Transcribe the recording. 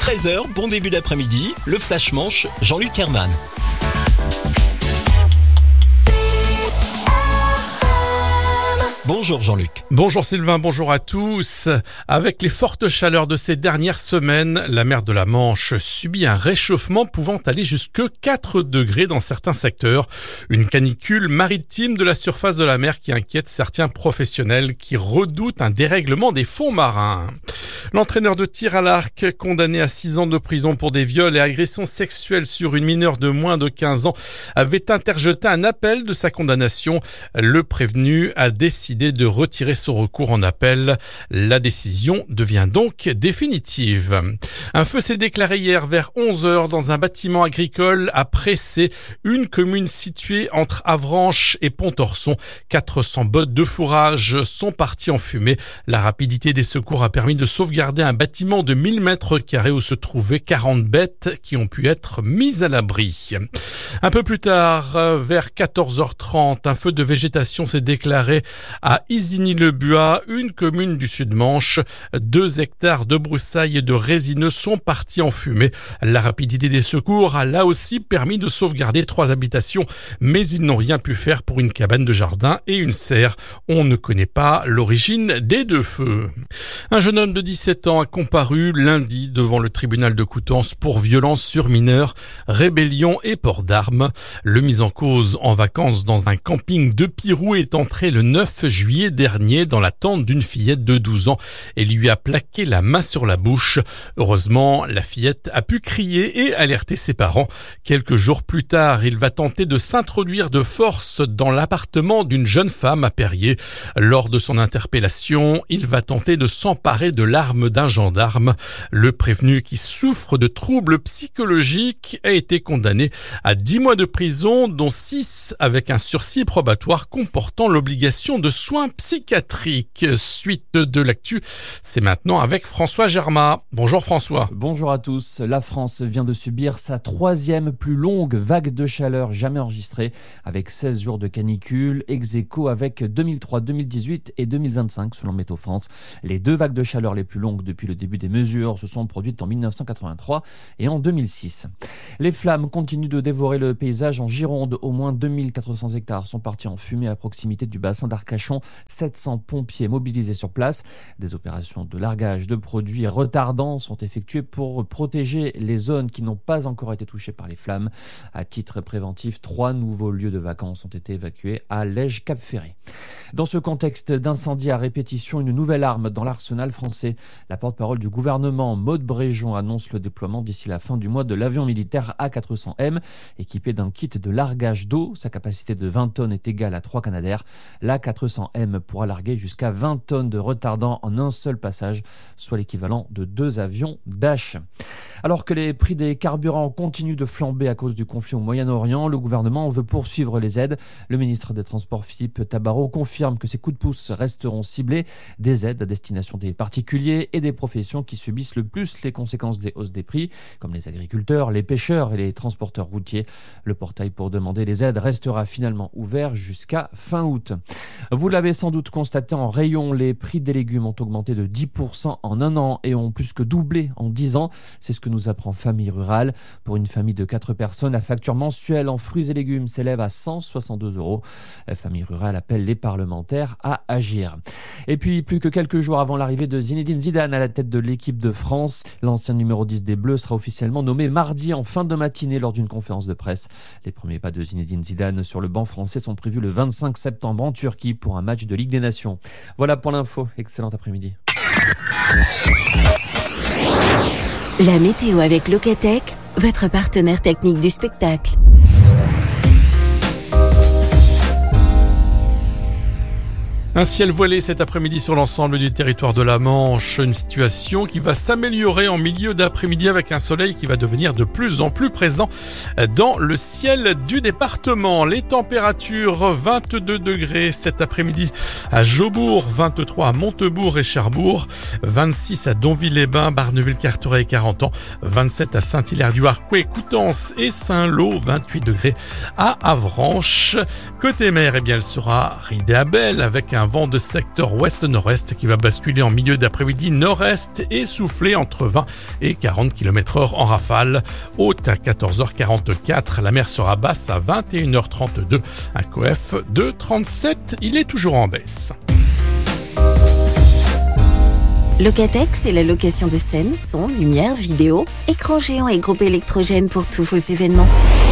13h, bon début d'après-midi, le Flash Manche, Jean-Luc Herman. Bonjour Jean-Luc. Bonjour Sylvain, bonjour à tous. Avec les fortes chaleurs de ces dernières semaines, la mer de la Manche subit un réchauffement pouvant aller jusque 4 degrés dans certains secteurs. Une canicule maritime de la surface de la mer qui inquiète certains professionnels qui redoutent un dérèglement des fonds marins. L'entraîneur de tir à l'arc, condamné à 6 ans de prison pour des viols et agressions sexuelles sur une mineure de moins de 15 ans, avait interjeté un appel de sa condamnation. Le prévenu a décidé de retirer son recours en appel. La décision devient donc définitive. Un feu s'est déclaré hier vers 11h dans un bâtiment agricole à Pressé, une commune située entre Avranches et Pontorson. 400 bottes de fourrage sont parties en fumée. La rapidité des secours a permis de sauvegarder un bâtiment de 1000 mètres carrés où se trouvaient 40 bêtes qui ont pu être mises à l'abri. Un peu plus tard, vers 14h30, un feu de végétation s'est déclaré à Isigny-le-Buat, une commune du Sud-Manche. 2 hectares de broussailles et de résineux sont partis en fumée. La rapidité des secours a là aussi permis de sauvegarder 3 habitations, mais ils n'ont rien pu faire pour une cabane de jardin et une serre. On ne connaît pas l'origine des 2 feux. Un jeune homme de 17 ans a comparu lundi devant le tribunal de Coutances pour violence sur mineurs, rébellion et port d'armes. Le mis en cause en vacances dans un camping de Pirou est entré le 9 juillet dernier dans la tente d'une fillette de 12 ans et lui a plaqué la main sur la bouche. Heureusement, la fillette a pu crier et alerter ses parents. Quelques jours plus tard, il va tenter de s'introduire de force dans l'appartement d'une jeune femme à Périers. Lors de son interpellation, il va tenter de s'emparer de l'arme d'un gendarme. Le prévenu, qui souffre de troubles psychologiques, a été condamné à 10 mois de prison, dont 6 avec un sursis probatoire comportant l'obligation de soins psychiatriques. Suite de l'actu, c'est maintenant avec François Germain. Bonjour François. Bonjour à tous. La France vient de subir sa 3e plus longue vague de chaleur jamais enregistrée, avec 16 jours de canicule, ex aequo avec 2003, 2018 et 2025 selon Météo France. Les 2 vagues de chaleur les plus longues depuis le début des mesures se sont produites en 1983 et en 2006. Les flammes continuent de dévorer le paysage en Gironde. Au moins 2400 hectares sont partis en fumée à proximité du bassin d'Arcachon. 700 pompiers mobilisés sur place. Des opérations de largage de produits retardants sont effectuées pour protéger les zones qui n'ont pas encore été touchées par les flammes. À titre préventif, 3 nouveaux lieux de vacances ont été évacués à Lège-Cap-Ferré. Dans ce contexte d'incendie à répétition, une nouvelle arme dans l'arsenal français. La porte-parole du gouvernement, Maud Bréjon, annonce le déploiement d'ici la fin du mois de l'avion militaire A400M, équipé d'un kit de largage d'eau. Sa capacité de 20 tonnes est égale à 3 Canadair. L'A400M pourra larguer jusqu'à 20 tonnes de retardant en un seul passage, soit l'équivalent de 2 avions Dash. Alors que les prix des carburants continuent de flamber à cause du conflit au Moyen-Orient, le gouvernement veut poursuivre les aides. Le ministre des Transports, Philippe Tabarot, confirme que ces coups de pouce resteront ciblés. Des aides à destination des particuliers et des professions qui subissent le plus les conséquences des hausses des prix, comme les agriculteurs, les pêcheurs et les transporteurs routiers. Le portail pour demander les aides restera finalement ouvert jusqu'à fin août. Vous l'avez sans doute constaté en rayon, les prix des légumes ont augmenté de 10% en un an et ont plus que doublé en 10 ans. C'est ce que nous apprend Famille Rurale. Pour une famille de 4 personnes, la facture mensuelle en fruits et légumes s'élève à 162 €. Famille Rurale appelle les parlementaires à agir. Et puis, plus que quelques jours avant l'arrivée de Zinedine Zidane à la tête de l'équipe de France, l'ancien numéro 10 des Bleus sera officiellement nommé mardi en fin de matinée lors d'une conférence de presse. Les premiers pas de Zinedine Zidane sur le banc français sont prévus le 25 septembre en Turquie pour un match de Ligue des Nations. Voilà pour l'info. Excellent après-midi. La météo avec Locatech, votre partenaire technique du spectacle. Un ciel voilé cet après-midi sur l'ensemble du territoire de la Manche, une situation qui va s'améliorer en milieu d'après-midi avec un soleil qui va devenir de plus en plus présent dans le ciel du département. Les températures 22 degrés cet après-midi à Jaubourg, 23 à Montebourg et Cherbourg, 26 à Donville-les-Bains, Barneville-Carteret et Carentan, 27 à Saint-Hilaire-du-Harcouët, Coutances et Saint-Lô, 28 degrés à Avranches. Côté mer, eh bien, elle sera Ridéabel avec un un vent de secteur ouest-nord-est qui va basculer en milieu d'après-midi nord-est et souffler entre 20 et 40 km/h en rafale. Haute à 14h44, la mer sera basse à 21h32. Un COEF de 37, il est toujours en baisse. Locatech, c'est la location de scène, son, lumière, vidéo, écran géant et groupe électrogène pour tous vos événements.